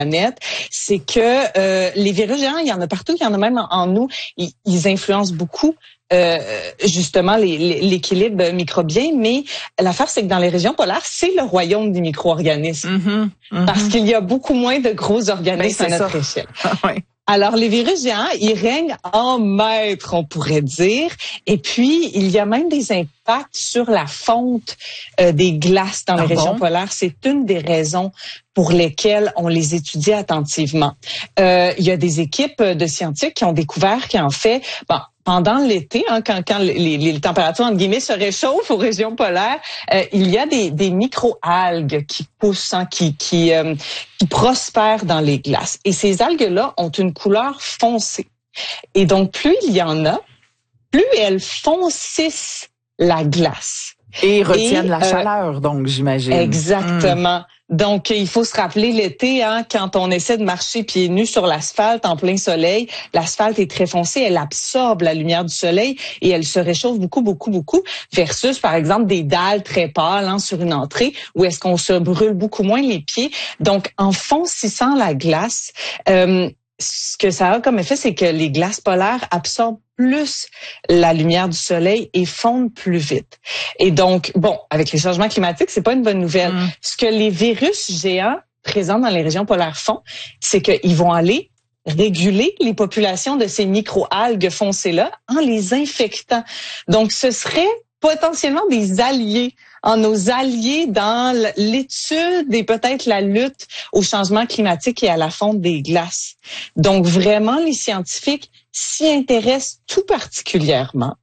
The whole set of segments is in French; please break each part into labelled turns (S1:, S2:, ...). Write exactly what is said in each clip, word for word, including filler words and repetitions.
S1: planète, c'est que euh, les virus géants, il y en a partout, il y en a même en, en nous, ils, ils influencent beaucoup euh, justement les, les, l'équilibre microbien, mais l'affaire, c'est que dans les régions polaires, c'est le royaume des micro-organismes,
S2: mm-hmm, mm-hmm.
S1: parce qu'il y a beaucoup moins de gros organismes
S2: ben,
S1: à notre
S2: ça.
S1: échelle.
S2: ouais.
S1: Alors, les virus géants, ils règnent en maître, on pourrait dire. Et puis, il y a même des impacts sur la fonte euh, des glaces dans les
S2: ah
S1: régions
S2: bon?
S1: polaires. C'est une des raisons pour lesquelles on les étudie attentivement. Euh, il y a des équipes de scientifiques qui ont découvert qu'en fait, bon, pendant l'été, hein, quand, quand les, les, les températures, entre guillemets, se réchauffent aux régions polaires, euh, il y a des, des micro-algues qui poussent, hein, qui, qui, euh, qui prospèrent dans les glaces. Et ces algues-là ont une couleur foncée. Et donc, plus il y en a, plus elles foncissent la glace.
S2: Et retiennent
S1: Et,
S2: la
S1: euh,
S2: chaleur, donc, j'imagine.
S1: Exactement. Mmh. Donc, il faut se rappeler l'été, hein, quand on essaie de marcher pieds nus sur l'asphalte en plein soleil, l'asphalte est très foncée, elle absorbe la lumière du soleil et elle se réchauffe beaucoup, beaucoup, beaucoup, versus, par exemple, des dalles très pâles hein, sur une entrée où est-ce qu'on se brûle beaucoup moins les pieds. Donc, en foncissant la glace, euh, ce que ça a comme effet, c'est que les glaces polaires absorbent plus la lumière du soleil et fondent plus vite. Et donc, bon, avec les changements climatiques, c'est pas une bonne nouvelle. Mm. Ce que les virus géants présents dans les régions polaires font, c'est qu'ils vont aller réguler les populations de ces micro-algues foncées-là en les infectant. Donc, ce serait potentiellement des alliés, en nos alliés dans l'étude et peut-être la lutte au changement climatique et à la fonte des glaces. Donc, vraiment, les scientifiques s'y intéressent tout particulièrement.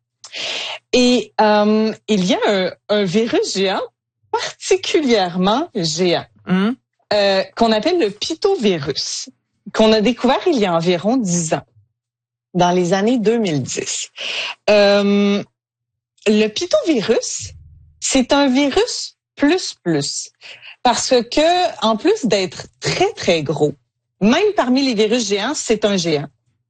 S1: Et euh, il y a un, un virus géant particulièrement géant mmh. euh, qu'on appelle le pitovirus, qu'on a découvert il y a environ dix ans, dans les années deux mille dix. Euh, le pitovirus, c'est un virus plus plus, parce que en plus d'être très très gros, même parmi les virus géants, c'est un géant.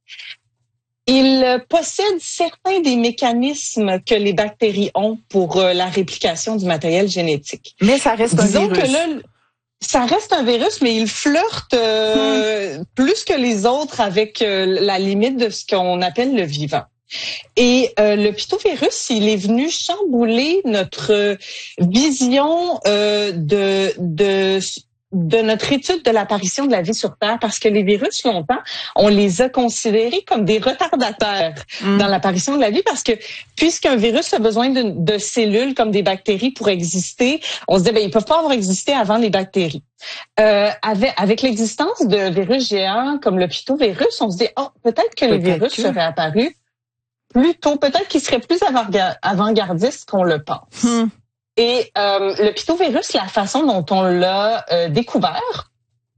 S1: Il possède certains des mécanismes que les bactéries ont pour euh, la réplication du matériel génétique.
S2: Mais ça reste
S1: Disons
S2: un virus.
S1: que là, ça reste un virus, mais il flirte euh, hmm. plus que les autres avec euh, la limite de ce qu'on appelle le vivant. Et euh, le pitovirus, il est venu chambouler notre vision euh, de de de notre étude de l'apparition de la vie sur Terre, parce que les virus, longtemps, on les a considérés comme des retardateurs mmh. dans l'apparition de la vie, parce que puisqu'un virus a besoin de, de cellules comme des bactéries pour exister, on se dit, ben ils peuvent pas avoir existé avant les bactéries. Euh, avec avec l'existence de virus géants comme le pitovirus, on se dit, oh, peut-être que peut-être les virus que... seraient apparus plus tôt, peut-être qu'ils seraient plus avant-gardistes qu'on le pense. Mmh. Et euh, le pitovirus, la façon dont on l'a euh, découvert,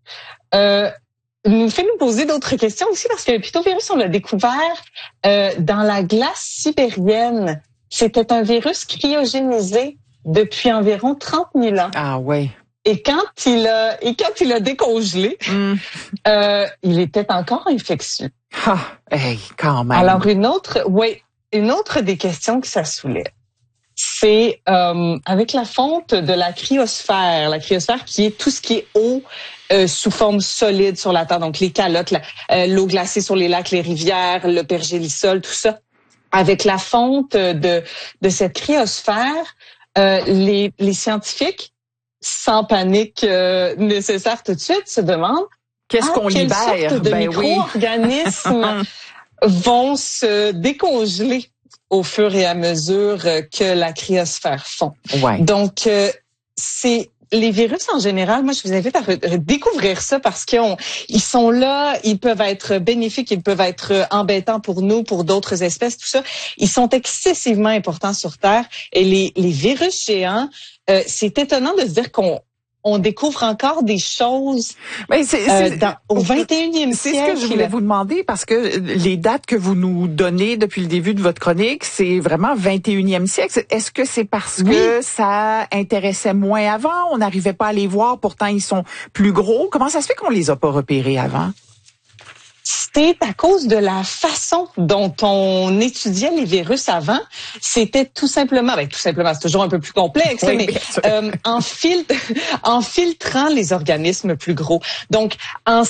S1: euh, nous fait nous poser d'autres questions aussi, parce que le pitovirus, on l'a découvert euh, dans la glace sibérienne. C'était un virus cryogénisé depuis environ trente mille ans.
S2: Ah ouais.
S1: Et quand il a et quand il a décongelé, mm. euh, il était encore infectieux.
S2: Ah, hey, quand même.
S1: Alors une autre, oui, une autre des questions que ça soulève, c'est euh, avec la fonte de la cryosphère, la cryosphère qui est tout ce qui est eau euh, sous forme solide sur la Terre, donc les calottes, la, euh, l'eau glacée sur les lacs, les rivières, le pergélisol, tout ça. Avec la fonte de de cette cryosphère, euh, les les scientifiques, sans panique euh, nécessaire tout de suite, se demandent
S2: qu'est-ce
S1: ah,
S2: qu'on
S1: quelle
S2: libère
S1: sorte de
S2: ben
S1: micro-organismes
S2: oui.
S1: vont se décongeler au fur et à mesure que la cryosphère fond.
S2: Ouais.
S1: Donc, euh, c'est les virus en général, moi je vous invite à découvrir ça, parce qu'ils ils sont là, ils peuvent être bénéfiques, ils peuvent être embêtants pour nous, pour d'autres espèces, tout ça. Ils sont excessivement importants sur Terre. Et les, les virus géants, euh, c'est étonnant de se dire qu'on on découvre encore des choses
S2: mais c'est, c'est, euh,
S1: dans, au vingt et unième
S2: c'est
S1: siècle.
S2: C'est ce que je voulais vous demander, parce que les dates que vous nous donnez depuis le début de votre chronique, c'est vraiment vingt et unième siècle. Est-ce que c'est parce oui. que ça intéressait moins avant? On n'arrivait pas à les voir, pourtant ils sont plus gros. Comment ça se fait qu'on les a pas repérés avant?
S1: C'est à cause de la façon dont on étudiait les virus avant. C'était tout simplement, ben tout simplement, c'est toujours un peu plus complexe, oui, mais euh, en, fil- en filtrant les organismes plus gros. Donc, en